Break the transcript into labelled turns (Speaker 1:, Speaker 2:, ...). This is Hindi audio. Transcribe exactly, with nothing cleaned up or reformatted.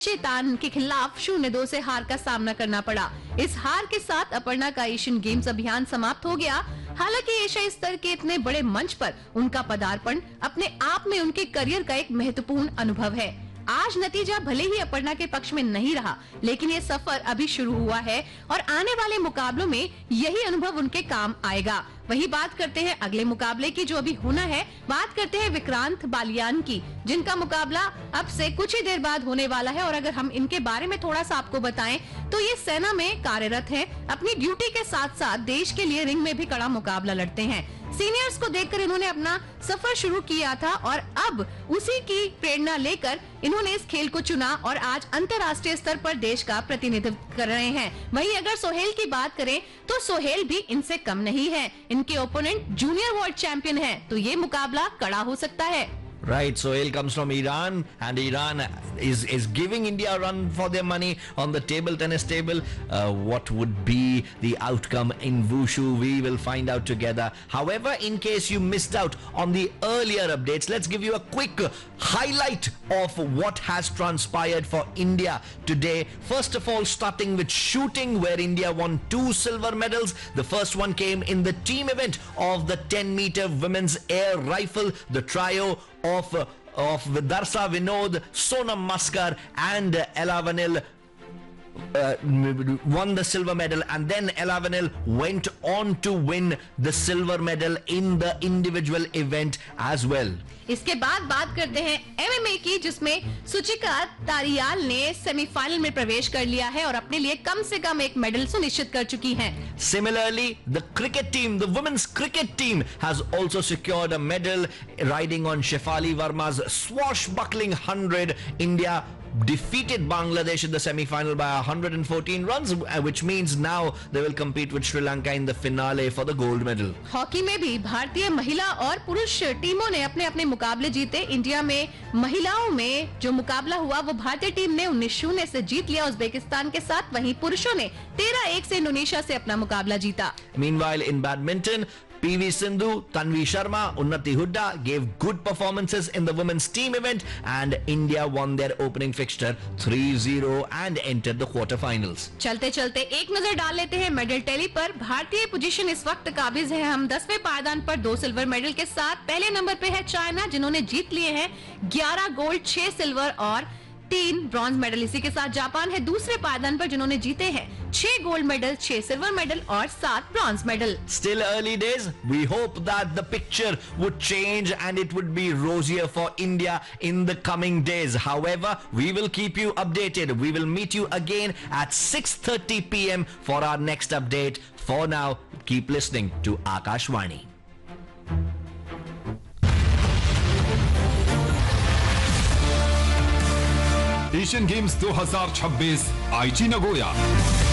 Speaker 1: चेतान के खिलाफ शून्य दो से हार का सामना करना पड़ा। इस हार के साथ अपर्णा का एशियन गेम्स अभियान समाप्त हो गया। हालांकि एशियाई स्तर के इतने बड़े मंच पर उनका पदार्पण अपने आप में उनके करियर का एक महत्वपूर्ण अनुभव है। आज नतीजा भले ही अपर्णा के पक्ष में नहीं रहा, लेकिन ये सफर अभी शुरू हुआ है और आने वाले मुकाबलों में यही अनुभव उनके काम आएगा। वही बात करते हैं अगले मुकाबले की जो अभी होना है। बात करते हैं विक्रांत बालियान की, जिनका मुकाबला अब से कुछ ही देर बाद होने वाला है। और अगर हम इनके बारे में थोड़ा सा आपको बताएं तो ये सेना में कार्यरत हैं। अपनी ड्यूटी के साथ साथ देश के लिए रिंग में भी कड़ा मुकाबला लड़ते हैं। सीनियर्स को देखकर इन्होंने अपना सफर शुरू किया था और अब उसी की प्रेरणा लेकर इन्होंने इस खेल को चुना और आज अंतर्राष्ट्रीय स्तर पर देश का प्रतिनिधित्व कर रहे हैं। वहीं अगर सोहेल की बात करें तो सोहेल भी इनसे कम नहीं है। इनके ओपोनेंट जूनियर वर्ल्ड चैंपियन है, तो ये मुकाबला कड़ा हो सकता है।
Speaker 2: Right, Sohail comes from Iran, and Iran is is giving India a run for their money on the table tennis table. Uh, what would be the outcome in Wushu? We will find out together. However, in case you missed out on the earlier updates, let's give you a quick highlight of what has transpired for India today. First of all, starting with shooting, where India won two silver medals. The first one came in the team event of the ten meter women's air rifle, the trio of uh, of Vidarsa Vinod, Sonam Maskar and uh, Ella Vanil Uh, won the silver medal, and then Ella Vanil went on to win the silver medal in the individual event as well.
Speaker 1: इसके बाद बात करते हैं एमएमए की, जिसमें सुचिका तारियाल ने सेमीफाइनल में प्रवेश कर लिया है और अपने लिए कम से कम एक मेडल सुनिश्चित कर चुकी हैं।
Speaker 2: Similarly, the cricket team, the women's cricket team, has also secured a medal riding on Shefali Verma's swashbuckling one hundred. India defeated Bangladesh in the semi-final by one hundred fourteen runs, which means now they will compete with Sri Lanka in the finale for the gold medal.
Speaker 1: Hockey में भी भारतीय महिला और पुरुष टीमों ने अपने अपने मुकाबले जीते। इंडिया में महिलाओं में जो मुकाबला हुआ वो भारतीय टीम ने उन्नीस शून्य से जीत लिया उज्बेकिस्तान के साथ। वहीं पुरुषों ने तेरह एक से इंडोनेशिया से अपना मुकाबला जीता।
Speaker 2: Meanwhile, in badminton, P V Sindhu, Tanvi Sharma, Unnati Hooda gave good performances in the women's team event, and India won their opening fixture three zero and entered the quarterfinals.
Speaker 1: चलते चलते एक नजर डाल लेते हैं मेडल टैली पर। भारतीय पोजीशन इस वक्त काबिज है हम दसवें पायदान पर दो सिल्वर मेडल के साथ। पहले नंबर पे है चाइना, जिन्होंने जीत लिए हैं ग्यारह गोल्ड, छह सिल्वर और तीन ब्रॉन्ज मेडल। इसी के साथ जापान है दूसरे पायदान पर, जिन्होंने जीते हैं छह गोल्ड मेडल, छह सिल्वर मेडल और सात bronze medal.
Speaker 2: Still early days. We hope that the picture would change and it would be rosier for India in the coming days. However, we will keep you updated. We will meet you again at six thirty p m for our next update. For now, keep listening to Akashvani.
Speaker 3: Asian games दो हज़ार छब्बीस आईची नगोया।